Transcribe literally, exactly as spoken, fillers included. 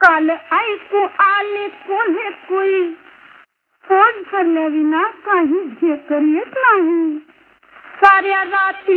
काल ऐकू आले कोल्हे कुई, पोट भरल्याविना काही ढेकर येत नाही. साऱ्या रात्री